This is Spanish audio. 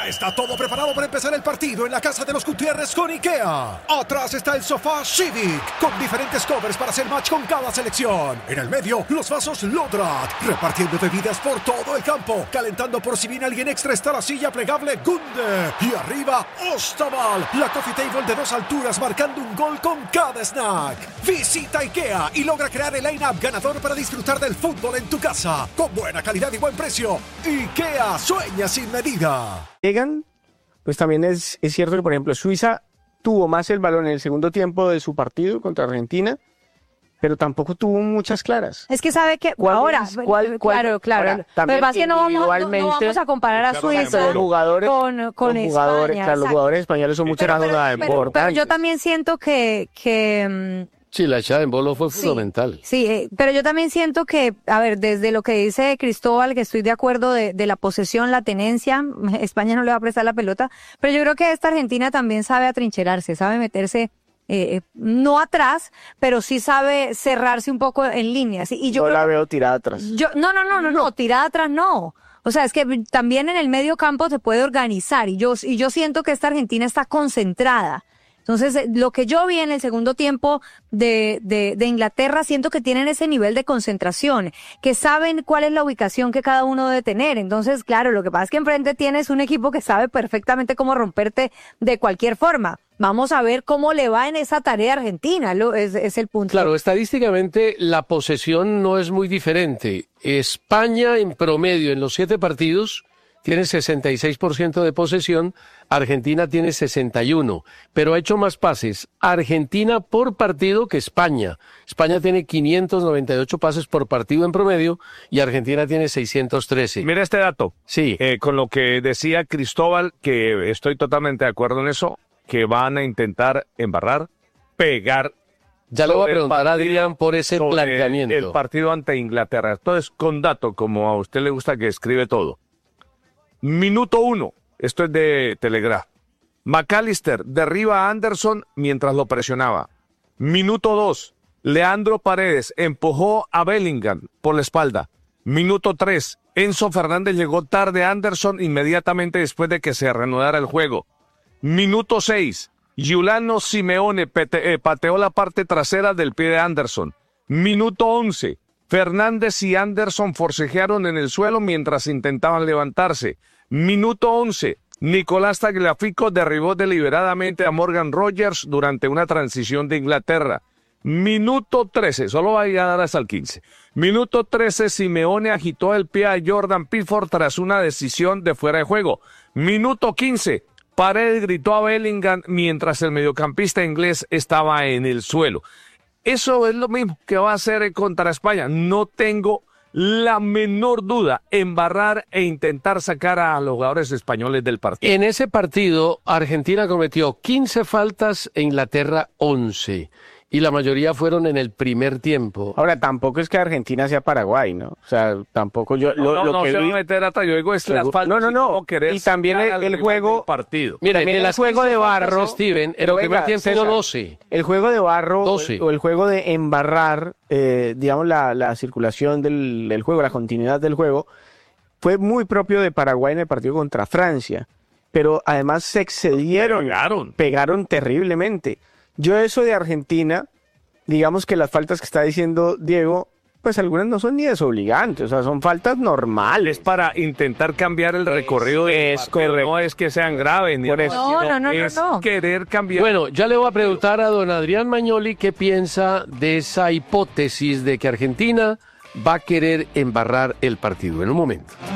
Ya está todo preparado para empezar el partido en la casa de los Gutiérrez con IKEA. Atrás está el sofá Civic, con diferentes covers para hacer match con cada selección. En el medio, los vasos Lodrat, repartiendo bebidas por todo el campo. Calentando por si viene alguien extra está la silla plegable Gunde. Y arriba, Ostaval, la coffee table de 2 alturas marcando un gol con cada snack. Visita IKEA y logra crear el line-up ganador para disfrutar del fútbol en tu casa. Con buena calidad y buen precio. IKEA sueña sin medida. Llegan, pues también es cierto que, por ejemplo, Suiza tuvo más el balón en el segundo tiempo de su partido contra Argentina, pero tampoco tuvo muchas claras. Es que sabe que ahora, claro. Pero más que no vamos a comparar a Suiza con España. Claro, los jugadores españoles son mucho más importantes. Pero yo también siento que sí, la echada en bolo fue fundamental. Sí, pero yo también siento que, a ver, desde lo que dice Cristóbal, que estoy de acuerdo de la posesión, la tenencia, España no le va a prestar la pelota, pero yo creo que esta Argentina también sabe atrincherarse, sabe meterse, no atrás, pero sí sabe cerrarse un poco en líneas. Y yo la veo tirada atrás. No, tirada atrás no. O sea, es que también en el medio campo se puede organizar y yo siento que esta Argentina está concentrada. Entonces, lo que yo vi en el segundo tiempo de Inglaterra, siento que tienen ese nivel de concentración, que saben cuál es la ubicación que cada uno debe tener. Entonces, claro, lo que pasa es que enfrente tienes un equipo que sabe perfectamente cómo romperte de cualquier forma. Vamos a ver cómo le va en esa tarea a Argentina, es el punto. Claro, estadísticamente la posesión no es muy diferente. España en promedio en los 7 partidos tiene 66% de posesión, Argentina tiene 61%, pero ha hecho más pases Argentina por partido que España. España tiene 598 pases por partido en promedio y Argentina tiene 613. Mira este dato. Sí. Con lo que decía Cristóbal, que estoy totalmente de acuerdo en eso, que van a intentar embarrar, pegar. Ya le voy a preguntar a Adrián por ese planteamiento. El partido ante Inglaterra. Entonces, con dato, como a usted le gusta que escribe todo. Minuto 1, esto es de Telegraph. McAllister derriba a Anderson mientras lo presionaba. Minuto 2, Leandro Paredes empujó a Bellingham por la espalda. Minuto 3, Enzo Fernández llegó tarde a Anderson inmediatamente después de que se reanudara el juego. Minuto 6, Giuliano Simeone pateó la parte trasera del pie de Anderson. Minuto 11, Fernández y Anderson forcejearon en el suelo mientras intentaban levantarse. Minuto 11, Nicolás Tagliafico derribó deliberadamente a Morgan Rogers durante una transición de Inglaterra. Minuto 13, solo voy a dar hasta el 15. Minuto 13, Simeone agitó el pie a Jordan Pickford tras una decisión de fuera de juego. Minuto 15, Paredes gritó a Bellingham mientras el mediocampista inglés estaba en el suelo. Eso es lo mismo que va a hacer contra España. No tengo la menor duda, embarrar e intentar sacar a los jugadores españoles del partido. En ese partido, Argentina cometió 15 faltas e Inglaterra 11. Y la mayoría fueron en el primer tiempo. Ahora, tampoco es que Argentina sea Paraguay, ¿no? O sea, tampoco yo... No se va a meter hasta yo digo es las faltas. No. Y también el juego... partido. Mira, el juego de barro... Steven, en el primer tiempo hubo 12. El juego de barro 12. O el juego de embarrar, digamos, la circulación del juego, la continuidad del juego, fue muy propio de Paraguay en el partido contra Francia. Pero además se excedieron. Pegaron terriblemente. Yo eso de Argentina, digamos que las faltas que está diciendo Diego, pues algunas no son ni desobligantes, o sea, son faltas normales. Para intentar cambiar el recorrido de no es que sean graves, ni por eso. No. Querer cambiar. Bueno, ya le voy a preguntar a don Adrián Magnoli qué piensa de esa hipótesis de que Argentina va a querer embarrar el partido en un momento.